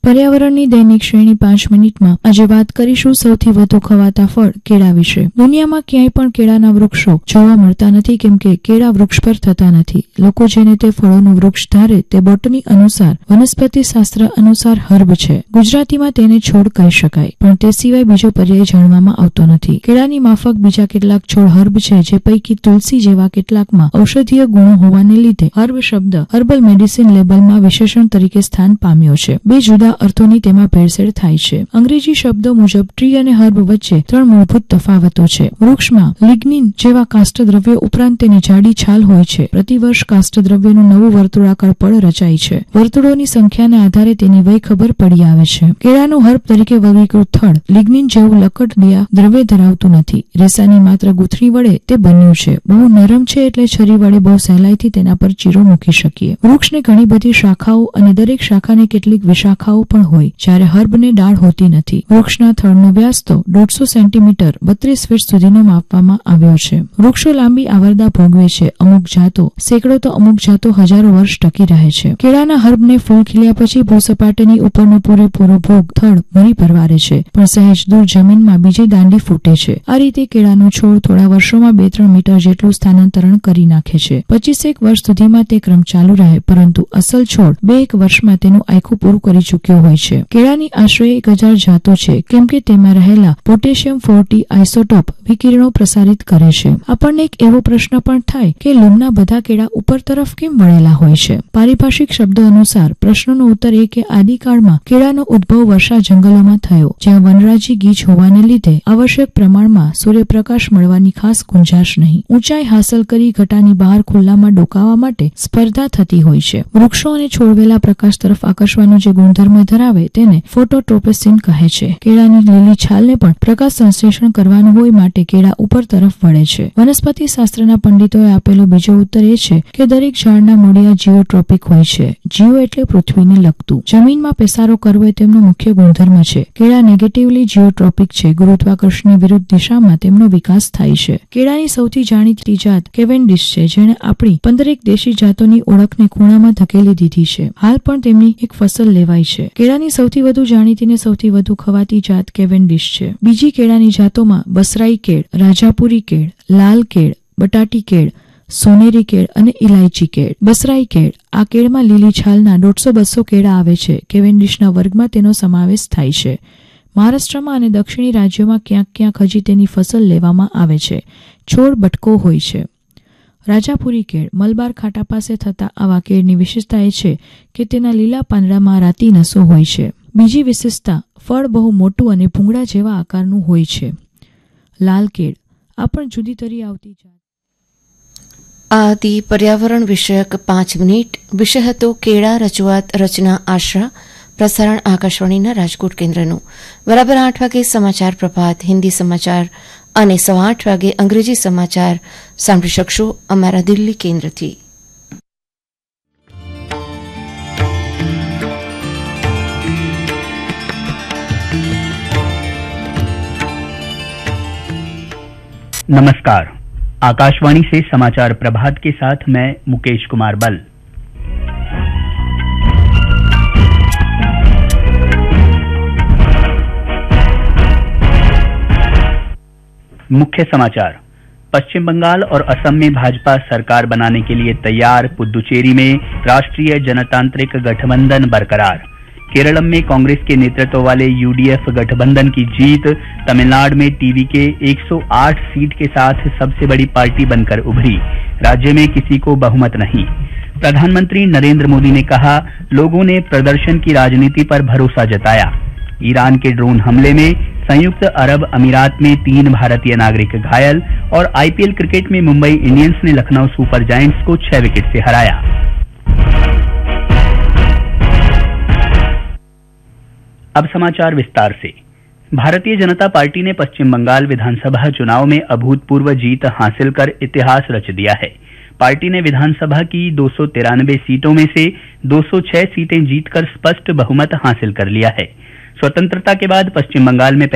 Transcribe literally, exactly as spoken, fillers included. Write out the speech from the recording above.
પર્યાવરણની દૈનિક શ્રેણી પાંચ મિનિટમાં આજે વાત કરીશું સૌથી વધુ ખવાતા ફળ કેળા વિશે. દુનિયામાં ક્યાંય પણ કેળાના વૃક્ષો જોવા મળતા નથી કેમ કે કેળા વૃક્ષ પર થતા નથી. લોકો જેને તે ફળોનું વૃક્ષ ધારે તે બોટની અનુસાર વનસ્પતિ શાસ્ત્ર અનુસાર હર્બ છે. ગુજરાતીમાં તેને છોડ કહી શકાય, પણ તે સિવાય બીજો પર્યાય જાણવામાં આવતો નથી. કેળાની માફક બીજા કેટલાક છોડ હર્બ છે, જે પૈકી તુલસી જેવા કેટલાકમાં ઔષધીય ગુણો હોવાને લીધે હર્બ શબ્દ હર્બલ મેડિસિન લેબલમાં વિશેષણ તરીકે સ્થાન પામ્યો છે. બે જુદા અર્થોની તેમાં ભેળસેળ થાય છે. અંગ્રેજી શબ્દો મુજબ ટ્રી અને હર્બ વચ્ચે ત્રણ મૂળભૂત તફાવતો છે. વૃક્ષમાં લિગ્નિન જેવા કાષ્ઠદ્રવ્યો ઉપરાંત તેની જાડી છાલ હોય છે. પ્રતિવર્ષ કાષ્ઠદ્રવ્યનું નવું વર્તુળાકાર પડ રચાય છે. વર્તુળોની સંખ્યાને આધારે તેની વય ખબર પડી આવે છે. કેળાનું હર્બ તરીકે વર્ગીકૃત થડ લિગ્નિન જેવું લકડદિયા દ્રવ્ય ધરાવતું નથી. રેસાની માત્ર ગૂંથણી વડે તે બન્યું છે. બહુ નરમ છે એટલે છરી વડે બહુ સહેલાઈથી તેના પર ચીરો મૂકી શકીએ. વૃક્ષને ઘણી બધી શાખાઓ અને દરેક શાખાને કેટલીક વિશાખાઓ પણ હોય, જ્યારે હર્બને ડાળ હોતી નથી. વૃક્ષના થડનો વ્યાસ તો દોઢસો સેન્ટીમીટર બત્રીસ ફીટ સુધીનો માપવામાં આવ્યો છે. વૃક્ષો લાંબી આવરદા ભોગવે છે. અમુક જાતો સેંકડો તો અમુક જાતો હજારો વર્ષ ટકી રહે છે. કેળાના હર્બને ફૂલ ખીલ્યા પછી ભૂસપાટીની ઉપરનો પૂરેપૂરો ભોગ થડ ભરી પરવારે છે, પણ સહેજ દૂર જમીનમાં બીજી દાંડી ફૂટે છે. આ રીતે કેળાનું છોડ થોડા વર્ષોમાં બે ત્રણ મીટર જેટલું સ્થાનાંતરણ કરી નાખે છે. પચીસેક વર્ષ સુધીમાં તે ક્રમ ચાલુ રહે, પરંતુ અસલ છોડ બે એક વર્ષમાં તેનું આયખું પૂરું કરી ચૂક્યો હોય છે. કેળાની આશરે એક હજાર જાતો છે, કેમ કે તેમાં રહેલા પોટેશિયમ ફોર્ટી આઇસોટોપ વિકિરણો પ્રસારિત કરે છે. આપણને એક એવો પ્રશ્ન પણ થાય કે લૂમના બધા કેળા ઉપર તરફ કેમ વળેલા હોય છે? પારિભાષિક શબ્દો અનુસાર પ્રશ્નનો ઉત્તર એ કે આદિકાળમાં કેળાનો ઉદ્ભવ વર્ષા જંગલોમાં થયો, જ્યાં વનરાજી ગીચ હોવાને લીધે આવશ્યક પ્રમાણમાં સૂર્યપ્રકાશ મળવાની ખાસ ગુંજાશ નહીં. ઊંચાઈ હાંસલ કરી ઘટાની બહાર ખુલ્લામાં ડોકાવા માટે સ્પર્ધા થતી હોય છે. વૃક્ષો અને છોડવેલા પ્રકાશ તરફ આકર્ષવાનો જે ગુણધર્મ ધરાવે તેને ફોટોટ્રોપિસિન કહે છે. કેળાની લીલી છાલને પણ પ્રકાશ સંશ્લેષણ કરવાનું હોય માટે કેળા ઉપર તરફ વળે છે. વનસ્પતિ શાસ્ત્રના પંડિતોએ આપેલો બીજો ઉત્તર એ છે કે દરેક ઝાડના મૂળિયા જીઓટ્રોપિક હોય છે. જીઓ એટલે પૃથ્વીને લગતું. જમીનમાં પેસારો કરવો એ તેમનો મુખ્ય ગુણધર્મ છે. કેળા નેગેટિવલી જીઓટ્રોપિક છે. ગુરુત્વાકર્ષણની વિરુદ્ધ દિશામાં તેમનો વિકાસ થાય છે. કેળાની સૌથી જાણીતી જાત કેવેન્ડિશ છે, જેણે આપણી પંદરેક દેશી જાતોની ઓળખને ખૂણામાં ધકેલી દીધી છે. હાલ પણ તેમની એક ફસલ લેવાય છે. કેળાની સૌથી વધુ જાણીતી ને સૌથી વધુ ખવાતી જાત કેવેન્ડિશ છે. બીજી કેળાની જાતોમાં બસરાઈ કેળ, રાજાપુરી કેળ, લાલ કેળ, બટાટી કેળ, સોનેરી કેળ અને ઇલાયચી કેળ. બસરાઈ કેળ, આ કેળમાં લીલી છાલના દોઢસો બસો કેળા આવે છે. કેવેન્ડિશના વર્ગમાં તેનો સમાવેશ થાય છે. મહારાષ્ટ્રમાં અને દક્ષિણી રાજ્યોમાં ક્યાંક ક્યાંક હજી તેની ફસલ લેવામાં આવે છે. છોડ બટકો હોય છે. રાજાપુરી કેળ, મલબાર ખાટા પાસે થતા આવા કેળની વિશેષતા એ છે કે તેના લીલા પાંદડામાં રાતી નસો હોય છે. બીજી વિશેષતા, ફળ બહુ મોટું અને ભૂંગળા જેવા આકારનું હોય છે. લાલ કેળ, આ પણ જુદી તરી આવતી જાત. આ હતી પર્યાવરણ વિષયક પાંચ મિનિટ. વિષય હતો કેળા. રજૂઆત રચના આશા. પ્રસારણ આકાશવાણીના રાજકોટ કેન્દ્રનું. બરાબર આઠ વાગે સમાચાર પ્રભાત હિન્દી સમાચાર અને સવા આઠ વાગે અંગ્રેજી સમાચાર સાંભળી શકશો અમારા દિલ્હી કેન્દ્રથી. नमस्कार, आकाशवाणी से समाचार प्रभात के साथ मैं मुकेश कुमार बल. मुख्य समाचार. पश्चिम बंगाल और असम में भाजपा सरकार बनाने के लिए तैयार. पुदुचेरी में राष्ट्रीय जनतांत्रिक गठबंधन बरकरार. केरल में कांग्रेस के नेतृत्व वाले यूडीएफ गठबंधन की जीत. तमिलनाडु में टीवीके एक सौ आठ सीट के साथ सबसे बड़ी पार्टी बनकर उभरी. राज्य में किसी को बहुमत नहीं. प्रधानमंत्री नरेंद्र मोदी ने कहा, लोगों ने प्रदर्शन की राजनीति पर भरोसा जताया. ईरान के ड्रोन हमले में संयुक्त अरब अमीरात में तीन भारतीय नागरिक घायल. और आईपीएल क्रिकेट में मुंबई इंडियंस ने लखनऊ सुपर जायंट्स को छह विकेट से हराया. अब समाचार विस्तार से. भारतीय जनता पार्टी ने पश्चिम बंगाल विधानसभा चुनाव में अभूतपूर्व जीत हासिल कर इतिहास रच दिया है. पार्टी ने विधानसभा की दो सौ तिरानवे सीटों में से दो सौ छह सीटें जीतकर स्पष्ट बहुमत हासिल कर लिया है. स्वतंत्रता के बाद पश्चिम बंगाल में